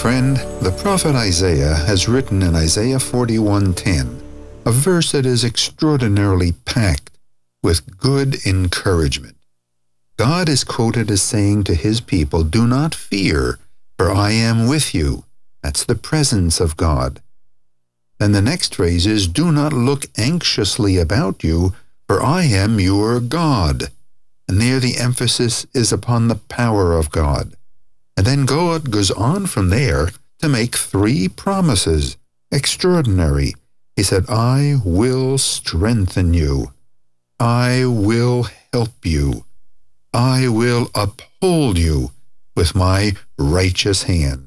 friend, the prophet Isaiah has written in Isaiah 41:10, a verse that is extraordinarily packed with good encouragement. God is quoted as saying to his people, "Do not fear, for I am with you." That's the presence of God. Then the next phrase is, "Do not look anxiously about you, for I am your God." And there the emphasis is upon the power of God. And then God goes on from there to make three promises. Extraordinary. He said, "I will strengthen you. I will help you. I will uphold you with my righteous hand."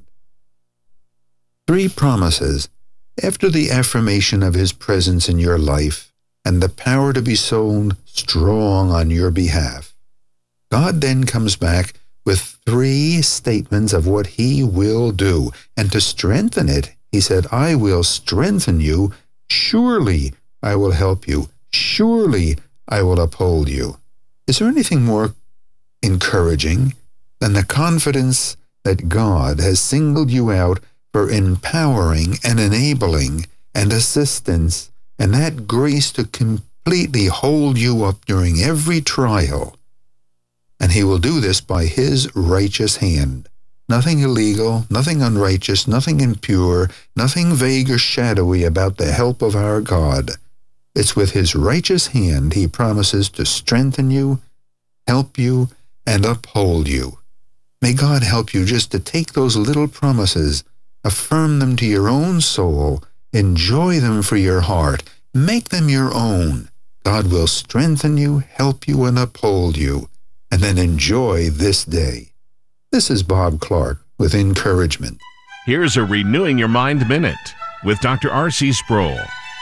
Three promises after the affirmation of his presence in your life and the power to be sown strong on your behalf. God then comes back with three statements of what he will do. And to strengthen it, he said, "I will strengthen you. Surely I will help you. Surely I will uphold you." Is there anything more encouraging than the confidence that God has singled you out for empowering and enabling and assistance and that grace to completely hold you up during every trial? And he will do this by his righteous hand. Nothing illegal, nothing unrighteous, nothing impure, nothing vague or shadowy about the help of our God. It's with his righteous hand he promises to strengthen you, help you, and uphold you. May God help you just to take those little promises, affirm them to your own soul, enjoy them for your heart, make them your own. God will strengthen you, help you, and uphold you. And then enjoy this day. This is Bob Clark with encouragement. Here's a Renewing Your Mind Minute with Dr. R.C. Sproul.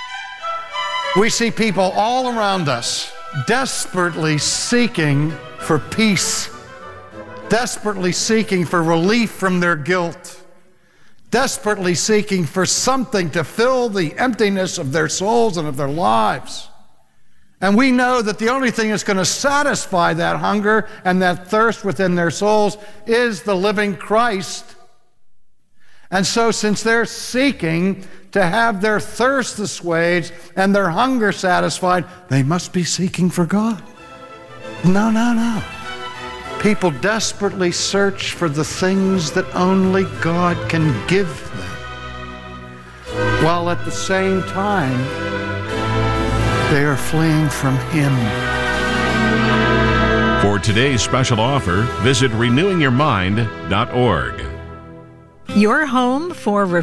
We see people all around us desperately seeking for peace, desperately seeking for relief from their guilt, desperately seeking for something to fill the emptiness of their souls and of their lives. And we know that the only thing that's going to satisfy that hunger and that thirst within their souls is the living Christ. And so since they're seeking to have their thirst assuaged and their hunger satisfied, they must be seeking for God. No. People desperately search for the things that only God can give them, while at the same time, they are fleeing from him. For today's special offer, visit renewingyourmind.org. Your home for